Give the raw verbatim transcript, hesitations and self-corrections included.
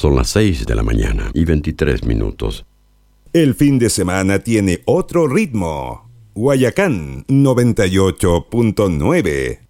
Son las seis de la mañana y veintitrés minutos. El fin de semana tiene otro ritmo. Guayacán noventa y ocho punto nueve.